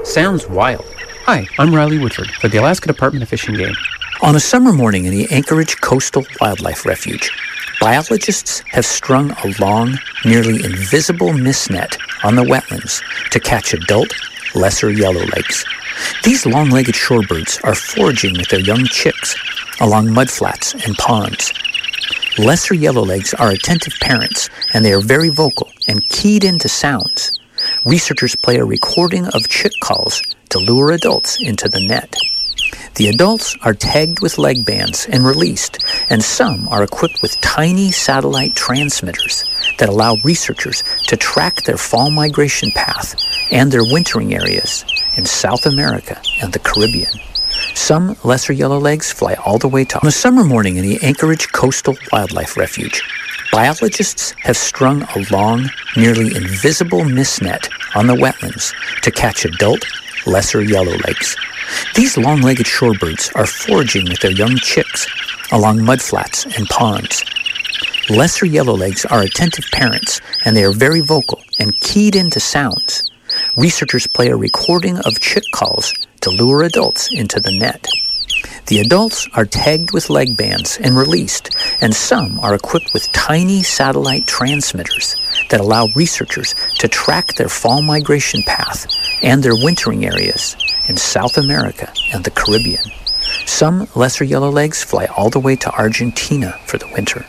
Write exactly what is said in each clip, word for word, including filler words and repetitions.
Sounds wild. Hi, I'm Riley Woodford for the Alaska Department of Fish and Game. On a summer morning in the Anchorage Coastal Wildlife Refuge, biologists have strung a long, nearly invisible mist net on the wetlands to catch adult lesser yellowlegs. These long-legged shorebirds are foraging with their young chicks along mudflats and ponds. Lesser yellowlegs are attentive parents, and they are very vocal and keyed into sounds. Researchers play a recording of chick calls to lure adults into the net. The adults are tagged with leg bands and released, and some are equipped with tiny satellite transmitters that allow researchers to track their fall migration path and their wintering areas in South America and the Caribbean. Some lesser yellowlegs fly all the way to... On a summer morning in the Anchorage Coastal Wildlife Refuge, biologists have strung a long, nearly invisible mist net on the wetlands to catch adult lesser yellowlegs. These long-legged shorebirds are foraging with their young chicks along mudflats and ponds. Lesser yellowlegs are attentive parents, and they are very vocal and keyed into sounds. Researchers play a recording of chick calls to lure adults into the net. The adults are tagged with leg bands and released, and some are equipped with tiny satellite transmitters that allow researchers to track their fall migration path and their wintering areas in South America and the Caribbean. Some lesser yellowlegs fly all the way to Argentina for the winter.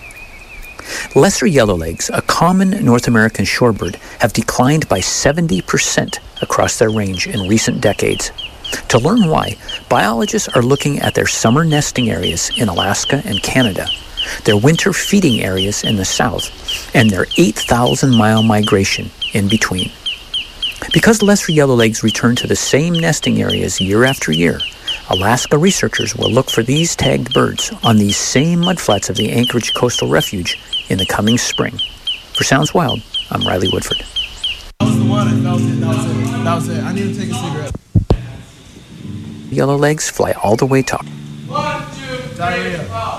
Lesser yellowlegs, a common North American shorebird, have declined by seventy percent across their range in recent decades. To learn why, biologists are looking at their summer nesting areas in Alaska and Canada, their winter feeding areas in the south, and their eight thousand mile migration in between. Because lesser yellowlegs return to the same nesting areas year after year, Alaska researchers will look for these tagged birds on these same mudflats of the Anchorage Coastal Refuge in the coming spring. For Sounds Wild, I'm Riley Woodford. That was the one. That was it. That was it. That was it. I need to take a cigarette. Yellowlegs fly all the way to... One, two, three, four.